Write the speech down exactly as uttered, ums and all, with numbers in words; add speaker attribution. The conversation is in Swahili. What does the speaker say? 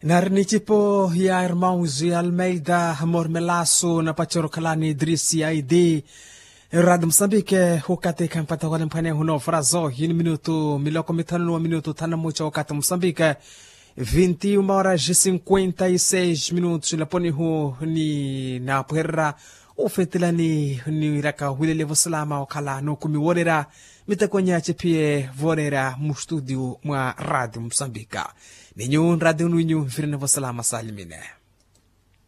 Speaker 1: Narinichipo ya irmãos Almeida Mormelaço na Pachorokalani Idrissi Aidi Radio Moçambique hukate kampata wale mpane huno frazo hini minuto miloko mitano wa minuto tana mocha wakati Moçambique vinte e uma horas e cinquenta e seis minutos laponi hu ni na puerra ufetilani ni raka hulele vosalama wakala no kumiworera mitakonya chepie vorera mu studio mwa Radio Moçambique ninyo radio ninyo firina vosalama salimine